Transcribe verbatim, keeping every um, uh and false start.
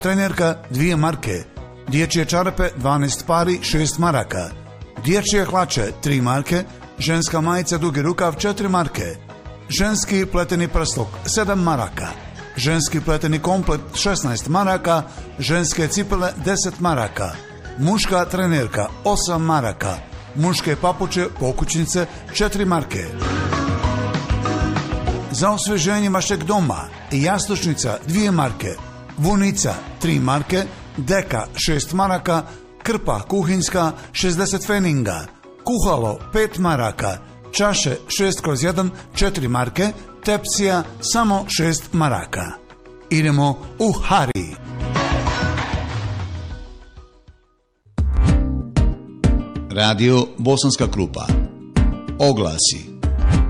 trenerka dvije marke, dječje čarape dvanaest pari šest maraka, dječje hlače tri marke, ženska majica dugi rukav četiri marke, ženski pleteni prsluk sedam maraka, ženski pleteni komplet šesnaest maraka, ženske cipele deset maraka, muška trenerka osam maraka, muške papuče pokućnice četiri marke. Za osveženje vašeg doma jastučnica dvije marke, vunica tri marke, deka šest maraka, krpa kuhinjska šezdeset feninga, kuhalo pet maraka, čaše šest kroz jedan četiri marke, tepsija samo šest maraka. Idemo u Hari. Radio Bosanska Krupa. Oglasi.